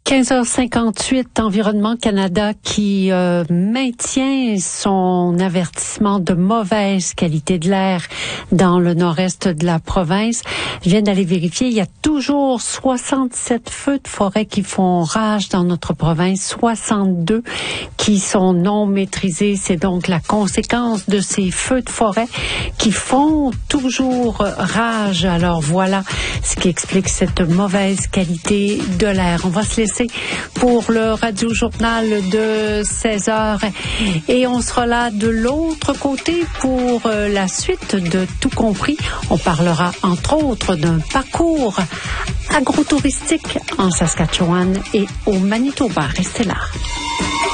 15h58, Environnement Canada qui maintient son avertissement de mauvaise qualité de l'air dans le nord-est de la province. Je viens d'aller vérifier, il y a toujours 67 feux de forêt qui font rage dans notre province, 62 qui sont non maîtrisés. C'est donc la conséquence de ces feux de forêt qui font toujours rage. Alors voilà ce qui explique cette mauvaise qualité de l'air. On va se laisser pour le radio-journal de 16h et on sera là de l'autre côté pour la suite de Tout compris. On parlera entre autres d'un parcours agro-touristique en Saskatchewan et au Manitoba. Restez là.